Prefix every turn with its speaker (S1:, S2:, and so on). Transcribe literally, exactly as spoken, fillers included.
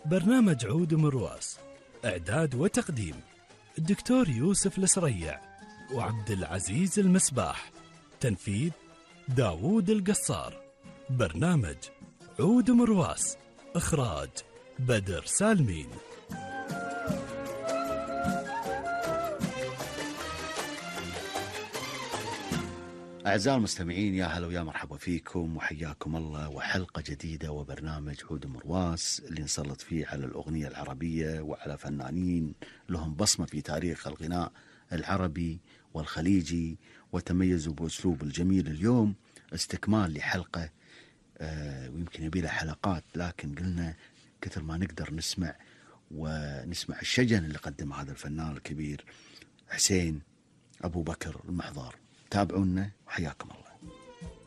S1: برنامج عود مرواس، إعداد وتقديم الدكتور يوسف السريع وعبد العزيز المسباح، تنفيذ داوود القصار. برنامج عود مرواس، إخراج بدر سالمين.
S2: أعزائي المستمعين، يا هلا ويا مرحبا فيكم وحياكم الله، وحلقة جديدة وبرنامج عود مرواس اللي نسلط فيه على الأغنية العربية وعلى فنانين لهم بصمة في تاريخ الغناء العربي والخليجي وتميزوا بأسلوب الجميل. اليوم استكمال لحلقة آه ويمكن يبي لها حلقات، لكن قلنا كثر ما نقدر نسمع ونسمع الشجن اللي قدم هذا الفنان الكبير حسين أبو بكر المحضار. تابعونا وحياكم الله.